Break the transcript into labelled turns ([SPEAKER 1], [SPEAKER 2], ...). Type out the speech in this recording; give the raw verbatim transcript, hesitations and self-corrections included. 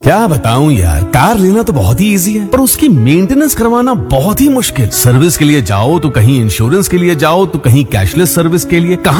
[SPEAKER 1] क्या बताऊं यार, कार लेना तो बहुत ही इजी है पर उसकी मेंटेनेंस करवाना बहुत ही मुश्किल। सर्विस के लिए जाओ तो कहीं इंश्योरेंस के लिए जाओ तो कहीं कैशलेस सर्विस के लिए, कहाँ